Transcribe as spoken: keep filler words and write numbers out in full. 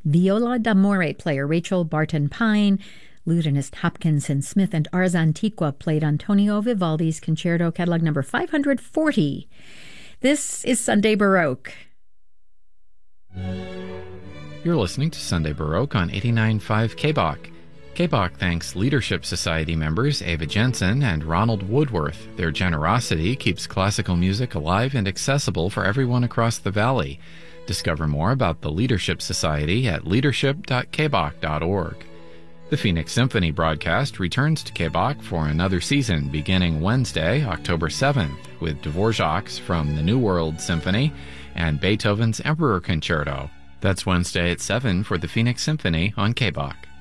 Viola d'amore player Rachel Barton Pine, lutenist Hopkinson Smith, and Ars Antiqua played Antonio Vivaldi's Concerto Catalog number five hundred forty. This is Sunday Baroque. You're listening to Sunday Baroque on eighty-nine point five K B O C. K B O C thanks Leadership Society members Ava Jensen and Ronald Woodworth. Their generosity keeps classical music alive and accessible for everyone across the valley. Discover more about the Leadership Society at leadership dot k b o c dot org. The Phoenix Symphony broadcast returns to K B O C for another season beginning Wednesday, October seventh, with Dvorak's from the New World Symphony and Beethoven's Emperor Concerto. That's Wednesday at seven for the Phoenix Symphony on K B O C.